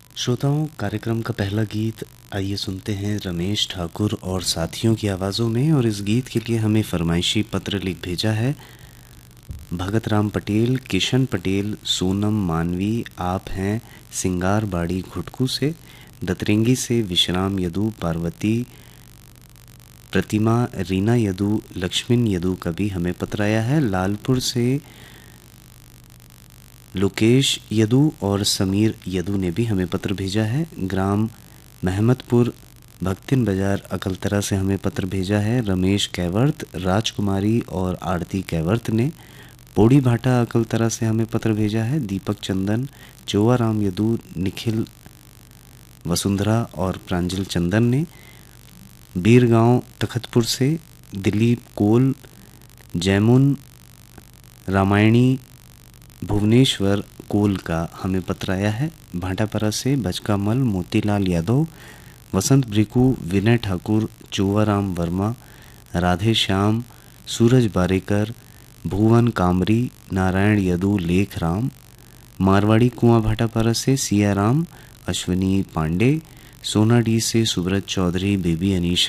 श्रोताओं, कार्यक्रम का पहला गीत आइए सुनते हैं रमेश ठाकुर और साथियों की आवाज़ों में। और इस गीत के लिए हमें फरमाइशी पत्र लिख भेजा है भगत राम पटेल, किशन पटेल, सोनम मानवी। आप हैं सिंगारबाड़ी घुटकू से। दतरेंगी से विश्राम यदु, पार्वती, प्रतिमा, रीना यदु, लक्ष्मण यदु का भी हमें पत्र आया है। लालपुर से लोकेश यदु और समीर यदु ने भी हमें पत्र भेजा है। ग्राम महमदपुर, भक्तिन बाजार, अकलतरा से हमें पत्र भेजा है रमेश कैवर्त, राजकुमारी और आरती कैवर्त ने। पोड़ी भाटा अकलतरा से हमें पत्र भेजा है दीपक चंदन, चोवाराम यदु, निखिल, वसुंधरा और प्रांजल चंदन ने। बीरगांव तखतपुर से दिलीप कोल, जैमुन, रामायणी, भुवनेश्वर कोल का हमें पत्र आया है। भाटापरा से बचकामल, मोतीलाल यादव, वसंत ब्रिकू, विनय ठाकुर, चोवाराम वर्मा, राधे श्याम, सूरज बारेकर, भुवन कामरी, नारायण यदु, लेख राम। मारवाड़ी कुआं भाटापारा से सियाराम, अश्विनी पांडे, सोनाडी से सुब्रत चौधरी, बेबी अनीशा,